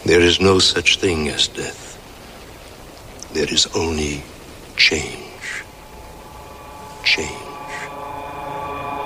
There is no such thing as death. There is only change. Change.